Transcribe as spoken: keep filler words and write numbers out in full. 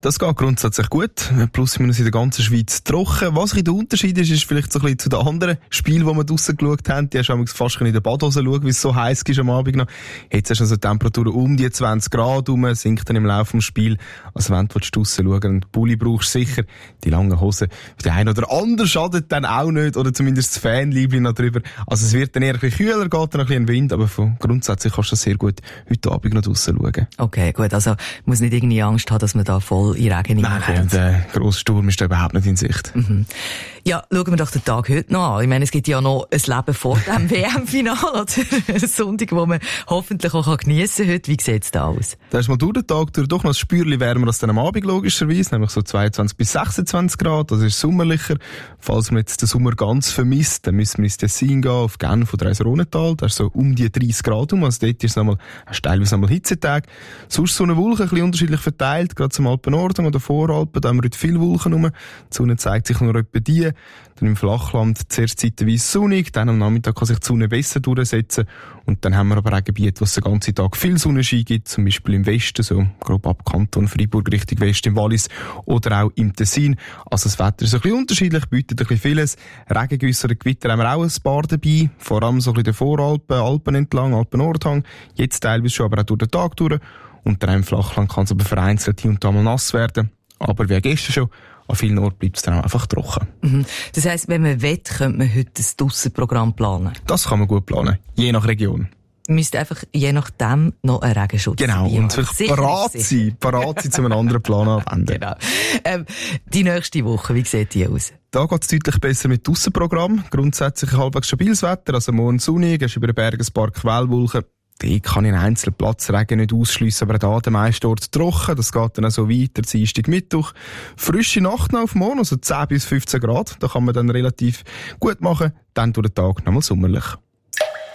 Das geht grundsätzlich gut. Plus minus in der ganzen Schweiz trocken. Was ein der Unterschied ist, ist vielleicht so ein bisschen zu den anderen Spielen, die wir draussen geschaut haben. Die hast du fast in der Badhose schauen, wie es so heiß ist am Abend noch. Jetzt hast du also Temperaturen um die zwanzig Grad rum, sinkt dann im Laufe des Spiels. Also wenn du draussen schauen, einen Pulli brauchst du sicher. Die langen Hosen, für den einen oder anderen schadet dann auch nicht, oder zumindest das Fanliebling noch drüber. Also es wird dann eher ein bisschen kühler, geht dann ein bisschen Wind, aber von grundsätzlich kannst du das sehr gut heute Abend noch draussen schauen. Okay, gut. Also muss nicht irgendwie Angst haben, dass man da voll in Regen hineinkommt. Nein, der grosse Sturm ist da überhaupt nicht in Sicht. Mhm. Ja, schauen wir doch den Tag heute noch an. Ich meine, es gibt ja noch ein Leben vor dem W M-Finale, oder? Ein Sonntag, wo man hoffentlich auch geniessen kann heute. Wie sieht es da aus? Da ist mal durch den Tag durch doch noch ein Spürchen wärmer als dann am Abend, logischerweise. Nämlich so zweiundzwanzig bis sechsundzwanzig Grad. Das ist sommerlicher. Falls man jetzt den Sommer ganz vermisst, dann müssen wir ins Tessin gehen, auf Genf oder Eisenrohnental. Da ist so um die dreißig Grad um. Also dort ist es nochmal, hast teilweise nochmal Hitzetag. Sonst so eine Wolke, ein bisschen unterschiedlich verteilt. Gerade zum Alpen-Norden oder Voralpen, da haben wir heute viele Wolken rum. Die Sonne zeigt sich nur etwa die. Dann im Flachland zuerst zeitweise sonnig, dann am Nachmittag kann sich die Sonne besser durchsetzen. Und dann haben wir aber auch Gebiete, wo es den ganzen Tag viel Sonnenschein gibt, zum Beispiel im Westen, so grob ab Kanton Freiburg Richtung Westen im Wallis oder auch im Tessin. Also das Wetter ist ein bisschen unterschiedlich, bietet ein bisschen vieles. Regengüsse oder Gewitter haben wir auch ein paar dabei, vor allem so ein bisschen den Voralpen, Alpen entlang, Alpen-Nordhang, jetzt teilweise schon, aber auch durch den Tag durch. Und dann im Flachland kann es aber vereinzelt hier und da mal nass werden. Aber wie gestern schon, an vielen Orten bleibt es dann auch einfach trocken. Mhm. Das heisst, wenn man will, könnte man heute das Dussenprogramm planen? Das kann man gut planen, je nach Region. Man müsste einfach je nachdem noch einen Regenschutz Genau, und vielleicht parat sein, parat sein, zu einem anderen Plan anwenden. Genau. Ähm, die nächste Woche, wie sieht die aus? Da geht es deutlich besser mit Aussenprogramm. Grundsätzlich ein halbwegs stabiles Wetter, also morgen sonnig, hast über den Bergen ein paar Quellwolken. Die kann in einzelnen Platzregen nicht ausschliessen, aber da der meiste Ort trocken. Das geht dann auch so weiter, Dienstag, Mittwoch. Frische Nacht noch auf morgen, also zehn bis fünfzehn Grad. Da kann man dann relativ gut machen. Dann durch den Tag nochmal sommerlich.